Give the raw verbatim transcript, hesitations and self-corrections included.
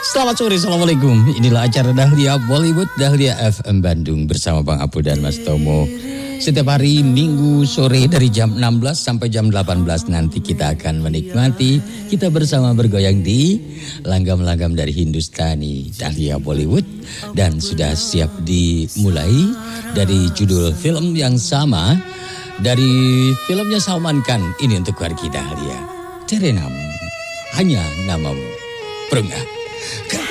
Selamat sore, Assalamualaikum. Inilah acara Dahlia Bollywood, Dahlia F M Bandung bersama Bang Apu dan Mas Tomo. Setiap hari Minggu sore dari jam enam belas sampai jam delapan belas nanti kita akan menikmati, kita bersama bergoyang di langgam-langgam dari Hindustani, Dahlia Bollywood. Dan sudah siap dimulai dari judul film yang sama, dari filmnya Salman Khan, ini untuk keluarga Dahlia. Terenam, hanya namamu. Perengah.